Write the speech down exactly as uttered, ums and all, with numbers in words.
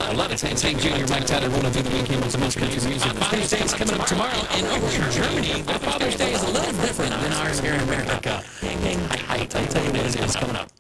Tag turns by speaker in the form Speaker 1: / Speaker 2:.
Speaker 1: a lot of times, Hank Junior, Mike Tyler rolling through the weekend with the most country music. Father's Day is coming up tomorrow, and over in Germany, their Father's Day is a little different than ours here in America. Hang, hang tight. I'll tell you what it is coming up.